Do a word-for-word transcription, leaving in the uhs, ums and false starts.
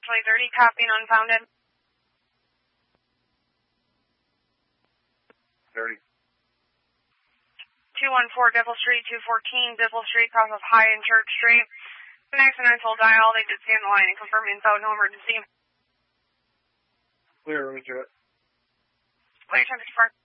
approximately thirty, copying unfounded. thirty. two one four Biffle Street, two fourteen Biffle Street, cross of High and Church Street. The next accidental dial, they did scan the line and confirm info, no emergency. Clear, room to it. Wait, ten fifty-four.